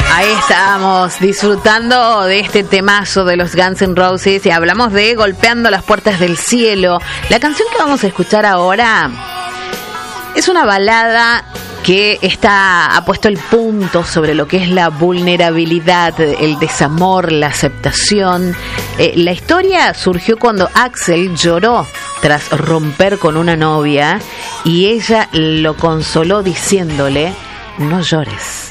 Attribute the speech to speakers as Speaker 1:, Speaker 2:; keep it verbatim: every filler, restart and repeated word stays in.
Speaker 1: Ahí estamos disfrutando de este temazo de los Guns N' Roses y hablamos de Golpeando las Puertas del Cielo. La canción que vamos a escuchar ahora es una balada que está, ha puesto el punto sobre lo que es la vulnerabilidad, el desamor, la aceptación. Eh, la historia surgió cuando Axl lloró tras romper con una novia y ella lo consoló diciéndole: no llores.